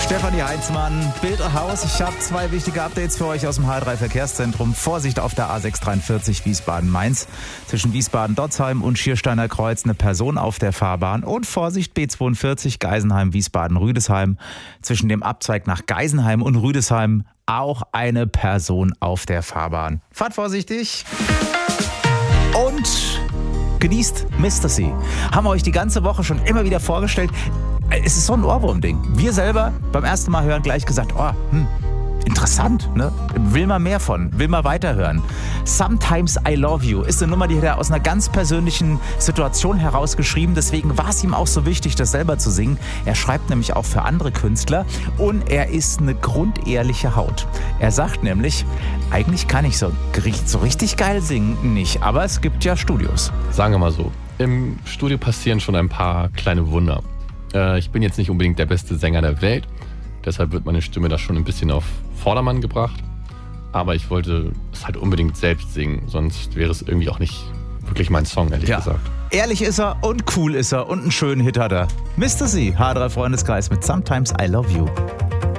Stefanie Heinzmann, Bilderhaus. Ich habe 2 wichtige Updates für euch aus dem H3 Verkehrszentrum. Vorsicht auf der A643 Wiesbaden-Mainz. Zwischen Wiesbaden-Dotzheim und Schiersteiner Kreuz eine Person auf der Fahrbahn. Und Vorsicht B42 Geisenheim-Wiesbaden-Rüdesheim. Zwischen dem Abzweig nach Geisenheim und Rüdesheim auch eine Person auf der Fahrbahn. Fahrt vorsichtig. Und genießt Mr. C. Haben wir euch die ganze Woche schon immer wieder vorgestellt. Es ist so ein Ohrwurm-Ding. Wir selber beim ersten Mal hören gleich gesagt, interessant, ne? Will mal mehr von, will mal weiterhören. Sometimes I Love You ist eine Nummer, die hat er aus einer ganz persönlichen Situation herausgeschrieben. Deswegen war es ihm auch so wichtig, das selber zu singen. Er schreibt nämlich auch für andere Künstler und er ist eine grundehrliche Haut. Er sagt nämlich, eigentlich kann ich so richtig geil singen nicht, aber es gibt ja Studios. Sagen wir mal so, im Studio passieren schon ein paar kleine Wunder. Ich bin jetzt nicht unbedingt der beste Sänger der Welt, deshalb wird meine Stimme da schon ein bisschen auf Vordermann gebracht. Aber ich wollte es halt unbedingt selbst singen, sonst wäre es irgendwie auch nicht wirklich mein Song, ehrlich gesagt. Ehrlich ist er und cool ist er und einen schönen Hit hat er. Mr. C, H3 Freundeskreis mit Sometimes I Love You.